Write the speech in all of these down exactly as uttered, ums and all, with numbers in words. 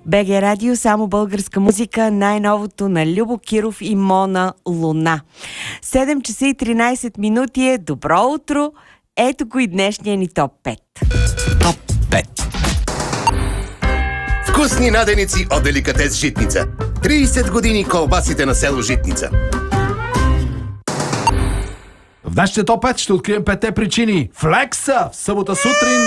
БГ Радио, само българска музика, най-новото на Любо Киров и Мона Луна. седем часа и тринайсет минути е. Добро утро! Ето го и днешния ни топ пет. Топ пет. Вкусни наденици от Деликатес Житница. трийсет години колбасите на село Житница. В днешния топ пет ще открием петте причини. Флекса в събота сутрин.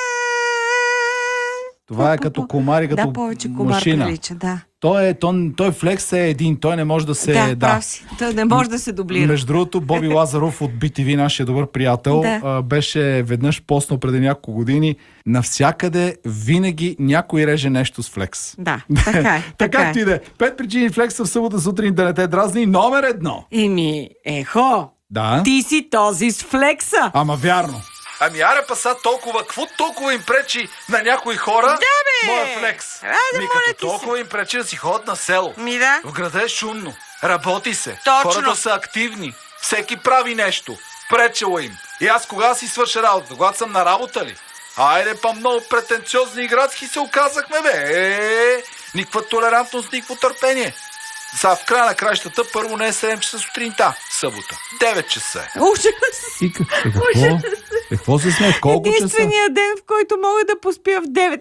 Това е като комар и като да, повече комар машина. прилича, да. Той, е, той, той флекс е един, той не може да се... Да, да. прав си. Той не може да се дублира. Между другото, Боби Лазаров от Би Ти Ви, нашия добър приятел, да. а, беше веднъж постнал преди няколко години. Навсякъде винаги някой реже нещо с флекс. Да, така е. Така така ти да е. Пет причини флекса в събота сутрин да не те дразни. Номер едно. Еми, ехо, Да. ти си този с флекса. Ама вярно. Ами аре паса толкова, какво толкова им пречи на някои хора? Да, бе! Моя флекс. Айде, Ми моля като ти се. толкова им пречи да си ходят на село. Ми да. В града е шумно. Работи се. Точно. Хората са активни. Всеки прави нещо. Пречело им. И аз кога си свърша работа? Когато съм на работа ли? Айде па много претенциозни и градски се оказахме, бе. Е, никаква толерантност, никакво търпение. Сега в края на кращата първо не е седем часа сутринта, събота. девет часа е. Ужас. И какво? Какво се сме? Колко часа? Единственият ден, в който мога да поспя в девет.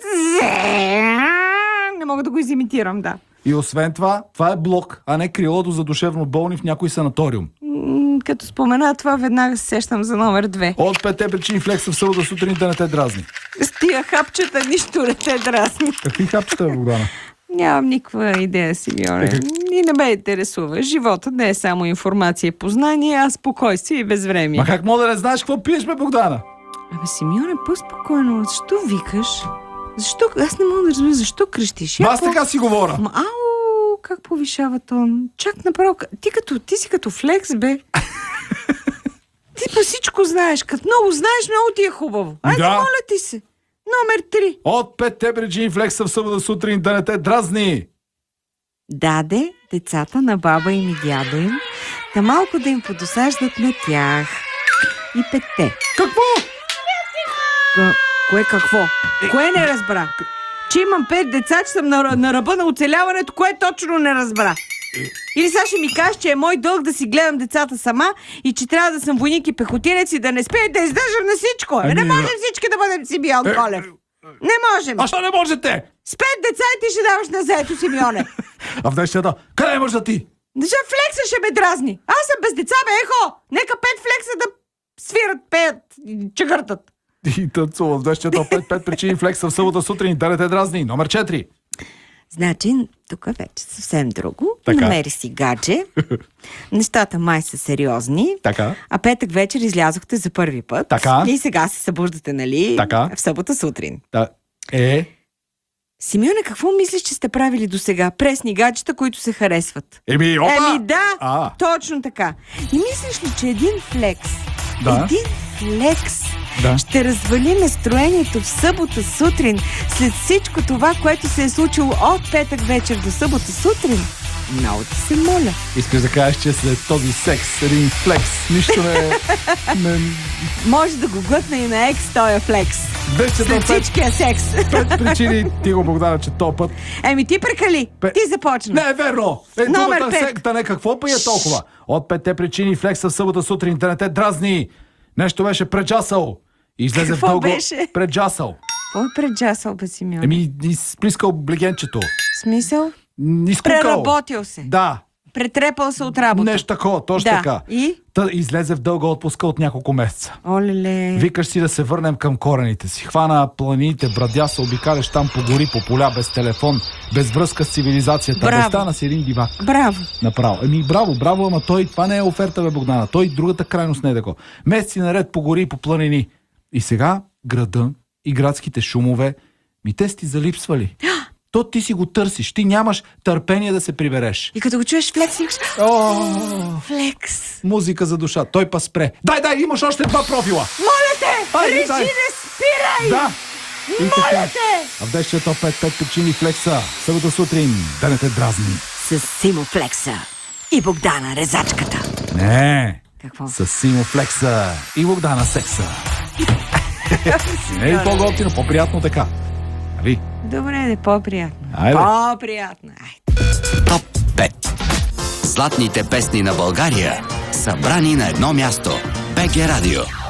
Не мога да го изимитирам, да. И освен това, това е блок, а не крилото за душевно болни в някой санаториум. М, Като спомена това, веднага се сещам за номер две. От петте причини флекса в събота сутрин да не те дразни. С тия хапчета нищо не те дразни. Какви хапчета, Богдана? Нямам никаква идея, Симеоне. Е, как- И не ме интересува. Животът не е само информация и познание, а спокойствие и безвремие. Ма как мога да не знаеш какво пиеш, бе, Богдана? Абе, Симеоне, по-спокойно. Защо викаш? Защо? Аз не мога да разбера защо крещиш. Ма аз така си говоря. Ма, ау, как повишава тон. Чак направо. Ти, като, ти си като флекс, бе. Ти по всичко знаеш. Като много знаеш, много ти е хубаво. Айде, Да. моля ти се. Номер три. От петте причини флекса в събота сутрин да не те дразни. Даде децата на баба им и дядо им, да малко да им подосаждат на тях. И петте. Какво? Ка- Кое какво? Кое не разбра? Че имам пет деца, че съм на, на ръба на оцеляването, кое точно не разбра? Или сега ще ми кажеш, че е мой дълг да си гледам децата сама и че трябва да съм войник и пехотинец и да не спея да издържам на всичко. Е, не Ами, можем всички да бъдем Симеон Е, Колев. Не можем. А що не можете? С пет деца и ти ще даваш на заето, Симеоне. А в днешната, къде можеш да ти? Защо флекса ще ме дразни? Аз съм без деца, бе, ехо! Нека пет флекса да свират, пеят и чегъртат. И танцува в днешната пет, пет причини флекса в събота сутрин да не те дразни. Номер четири. Значи, тук вече съвсем друго. Така. Намери си гадже. Нещата май са сериозни. Така. А петък вечер излязохте за първи път. Така. И сега се събуждате, нали? Така. В събота сутрин. Да. Е. Симеоне, какво мислиш, че сте правили до сега? Пресни гаджета, които се харесват. Еми, опа! Еми да, А. точно така. И мислиш ли, че един флекс, Да. един флекс Да. ще развали настроението в събота сутрин след всичко това, което се е случило от петък вечер до събота сутрин? Много ти се моля. Искаш да кажеш, че след този секс, един флекс, нищо не... не... Може да го глътне и на екс този флекс. Днешната След пет, всичкия секс. пет причини ти го Богдана, че то път... Еми ти прекали. Пе- Ти започна. Не е верно! Е, Номер думата пет. секта не какво па е толкова? От петте причини флекса в събота сутрин да не те дразни. Нещо беше преджасал. И излезе Какво в дълго... беше? Преджасал. Какво е преджасъл, бе, Симеон? Еми, изплискал блегенчето. Смисъл? Изкукал. Преработил се. Да. Претрепал се от работа. Нещо такова, точно Да. така. И? Та излезе в дълга отпуска от няколко месеца. Олеле. Викаш си да се върнем към корените си. Хвана планините, брадя се, обикаляш там по гори, по поля, без телефон, без връзка с цивилизацията. Браво. Бе, стана си един дивак. Браво. Направо. Еми, браво, браво, ама той, това не е оферта, бе, Богдана. Той другата крайност не е такова. Месеци наред по гори и по планини. И сега града и градските шумове, ми те си ти залипсвали. То ти си го търсиш. Ти нямаш търпение да се прибереш. И като го чуеш флекс, си викаш, О, флекс. музика за душа. Той па спре. Дай, дай, имаш още два профила. Моля те, Айде, реши дай. не спирай. Да. И Моля така. те. А в днешния топ пет, пет причини флекса. Събота сутрин да не те дразни. С Симо Флекса и Богдана Резачката. Не. Какво? С Симо Флекса и Богдана Секса. Не е ли по-готино, по-приятно така? Нали? Добре, не по-приятно. Айде. По-приятно. Айде. Топ пет. Златните песни на България, събрани на едно място. БГ Радио.